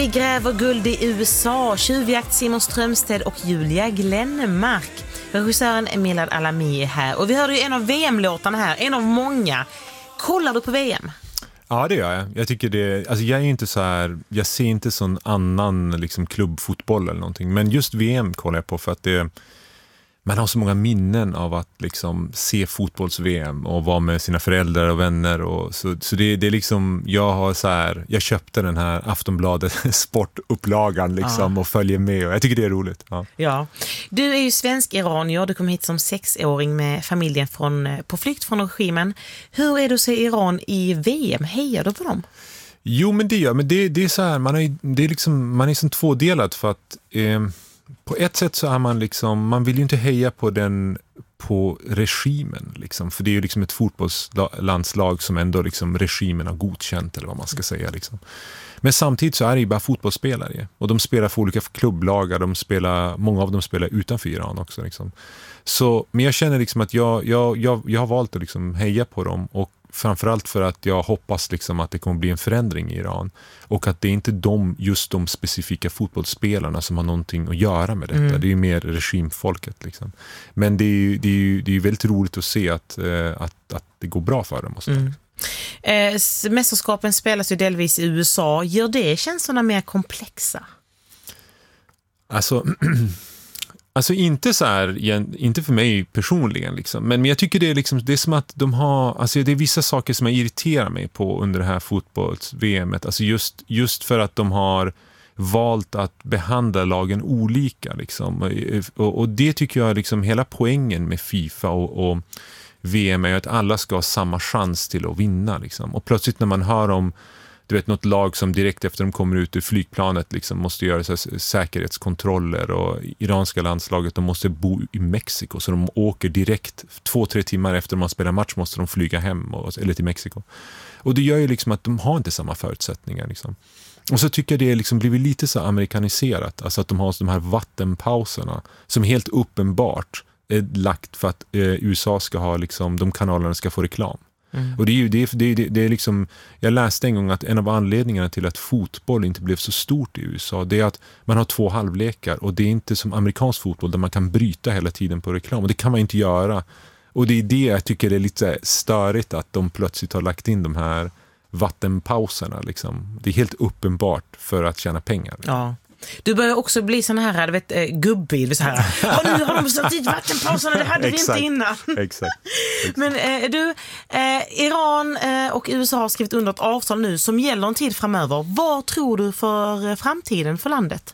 Vi gräver guld i USA, tjuvjakt Simon Strömstedt och Julia Glenmark. Regissören Milad Alami är här. Och vi hörde ju en av VM-låtarna här, en av många. Kollar du på VM? Ja, det gör jag. Jag tycker det, alltså jag är inte så här, jag ser inte sån annan liksom klubbfotboll eller någonting. Men just VM kollar jag på för att man har så många minnen av att liksom se fotbolls-VM och vara med sina föräldrar och vänner och så det är liksom, jag köpte den här Aftonbladet sportupplagan liksom och följer med och jag tycker det är roligt. Ja. Du är ju svensk-iranier, du kom hit som 6-åring med familjen på flykt från regimen. Hur är det att se Iran i VM? Hejar du på dem? Jo, men det gör, men det är så här, man är liksom tvådelad för att på ett sätt så är man liksom, man vill ju inte heja på regimen liksom, för det är ju liksom ett fotbollslandslag som ändå liksom regimen har godkänt eller vad man ska säga liksom. Men samtidigt så är det ju bara fotbollsspelare och de spelar för olika klubblagar, många av dem spelar utanför Iran också liksom. Så, men jag känner liksom att jag har valt att liksom heja på dem och framförallt för att jag hoppas liksom att det kommer bli en förändring i Iran och att det är inte just de specifika fotbollsspelarna som har någonting att göra med detta. Det är ju mer regimfolket liksom. Men det är ju väldigt roligt att se att det går bra för dem och så där. Mästerskapen spelas ju delvis i USA. Gör det känslorna mer komplexa? Alltså inte så här, inte för mig personligen liksom, men jag tycker det är som att de har, alltså det är vissa saker som jag irriterar mig på under det här fotbolls-VMet, alltså just för att de har valt att behandla lagen olika liksom, och det tycker jag är liksom hela poängen med FIFA och VM är att alla ska ha samma chans till att vinna liksom, och plötsligt när man hör om något lag som direkt efter de kommer ut ur flygplanet liksom måste göra så här säkerhetskontroller och iranska landslaget, de måste bo i Mexiko så de åker direkt 2-3 timmar efter man spelar match måste de flyga hem eller till Mexiko. Och det gör ju liksom att de har inte samma förutsättningar liksom. Och så tycker jag det liksom blivit lite så amerikaniserat, alltså att de har de här vattenpauserna som helt uppenbart är lagt för att USA ska ha liksom, de kanalerna ska få reklam. Och det är liksom, jag läste en gång att en av anledningarna till att fotboll inte blev så stort i USA, det är att man har 2 halvlekar och det är inte som amerikansk fotboll där man kan bryta hela tiden på reklam och det kan man inte göra. Och det är det jag tycker är lite störigt att de plötsligt har lagt in de här vattenpauserna liksom. Det är helt uppenbart för att tjäna pengar. Ja. Du börjar också bli sån här, gubbbil så här. Har de satt dit vattenpauserna? Det hade vi inte innan. Exakt. Men Iran och USA har skrivit under ett avtal nu som gäller en tid framöver. Vad tror du för framtiden för landet?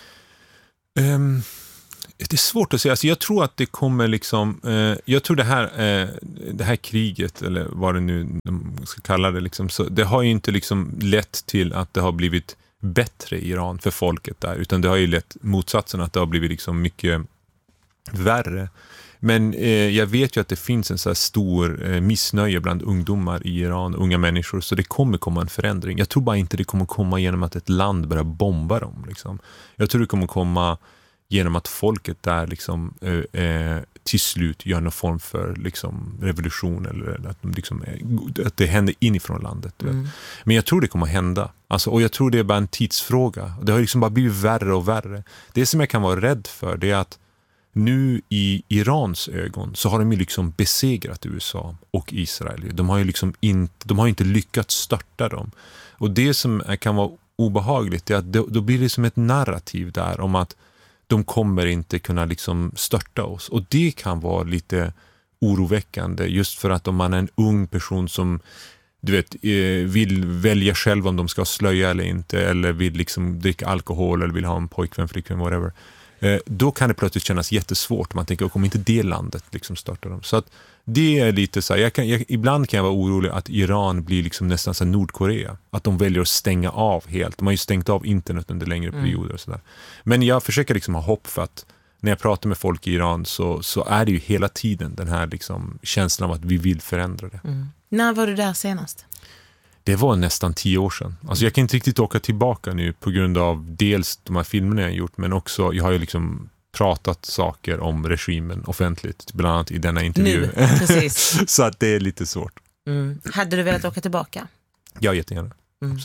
Det är svårt att säga. Alltså jag tror att det kommer liksom, jag tror det här kriget eller vad det nu de ska kalla det liksom, så det har ju inte liksom lett till att det har blivit bättre i Iran för folket där, utan det har ju lett motsatsen, att det har blivit liksom mycket värre. Men jag vet ju att det finns en så här stor missnöje bland ungdomar i Iran, unga människor, så det kommer komma en förändring. Jag tror bara inte det kommer komma genom att ett land börjar bomba dem liksom. Jag tror det kommer komma genom att folket där liksom till slut gör någon form för liksom revolution eller att, de liksom, att det händer inifrån landet. Men jag tror det kommer hända. Alltså, och jag tror det är bara en tidsfråga. Det har liksom bara blivit värre och värre. Det som jag kan vara rädd för, det är att nu i Irans ögon så har de ju liksom besegrat USA och Israel. De har ju liksom inte lyckats störta dem. Och det som kan vara obehagligt är att då blir det som ett narrativ där om att de kommer inte kunna liksom störta oss. Och det kan vara lite oroväckande, just för att om man är en ung person som vill välja själv om de ska slöja eller inte, eller vill liksom dricka alkohol eller vill ha en pojkvän, flickvän, whatever. Då kan det plötsligt kännas jättesvårt. Man tänker, kommer inte det landet liksom störta dem? Så att det är lite så här, ibland kan jag vara orolig att Iran blir liksom nästan så Nordkorea. Att de väljer att stänga av helt. De har ju stängt av internet under längre perioder och sådär. Men jag försöker liksom ha hopp, för att när jag pratar med folk i Iran så är det ju hela tiden den här liksom känslan av att vi vill förändra det. När var du där senast? Det var nästan 10 år sedan. Alltså jag kan inte riktigt åka tillbaka nu på grund av dels de här filmerna jag har gjort, men också jag har ju liksom pratat saker om regimen offentligt, bland annat i denna intervju. Nu, precis. Så att det är lite svårt. Hade du velat åka tillbaka? Ja, jättegärna. Absolut.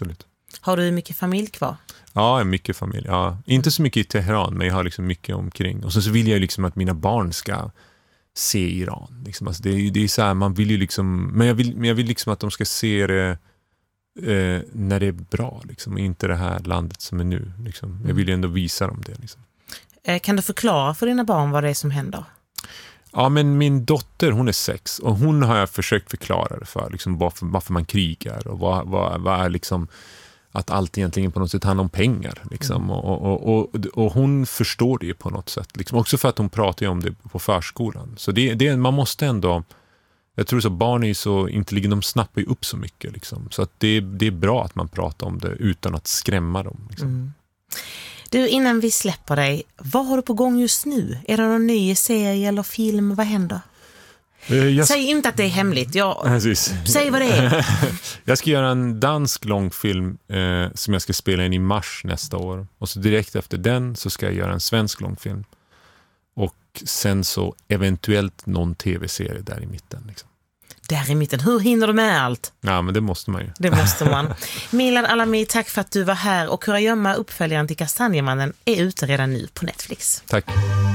Har du mycket familj kvar? Ja, mycket familj. Ja. Inte så mycket i Teheran, men jag har liksom mycket omkring. Och så vill jag liksom att mina barn ska se Iran. Liksom. Alltså det är så här, man vill ju liksom... Men jag vill liksom att de ska se det när det är bra. Liksom. Inte det här landet som är nu. Liksom. Jag vill ju ändå visa dem det. Liksom. Kan du förklara för dina barn vad det är som händer? Ja, men min dotter, hon är 6 och hon har jag försökt förklara det för. Liksom, varför man krigar och vad är liksom... Att allt egentligen på något sätt handlar om pengar. Liksom. Och hon förstår det på något sätt. Liksom. Också för att hon pratar ju om det på förskolan. Så man måste ändå... Jag tror så barn är så intelligenta, de snappar ju upp så mycket. Liksom. Så att det är bra att man pratar om det utan att skrämma dem. Liksom. Du, innan vi släpper dig, vad har du på gång just nu? Är det någon ny serie eller film? Vad händer? Säg inte att det är hemligt. Säg vad det är. Jag ska göra en dansk långfilm som jag ska spela in i mars nästa år. Och så direkt efter den så ska jag göra en svensk långfilm. Och sen så eventuellt någon tv-serie där i mitten. Liksom. Där i mitten. Hur hinner du med allt? Ja, men det måste man ju. Det måste man. Milad Alami, tack för att du var här. Och Kurragömma, uppföljaren till Kastanjemannen, är ute redan nu på Netflix. Tack.